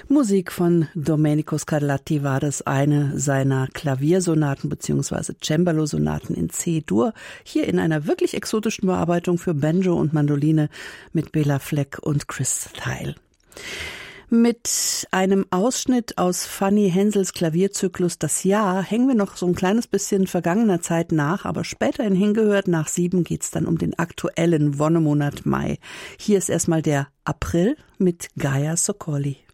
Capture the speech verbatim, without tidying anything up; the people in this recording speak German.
Musik von Domenico Scarlatti war das, eine seiner Klaviersonaten bzw. Cembalo-Sonaten in C-Dur, hier in einer wirklich exotischen Bearbeitung für Banjo und Mandoline mit Bela Fleck und Chris Thile. Mit einem Ausschnitt aus Fanny Hensels Klavierzyklus Das Jahr hängen wir noch so ein kleines bisschen vergangener Zeit nach, aber späterhin hingehört, nach sieben geht's dann um den aktuellen Wonnemonat Mai. Hier ist erstmal der April mit Gaia Sokoli.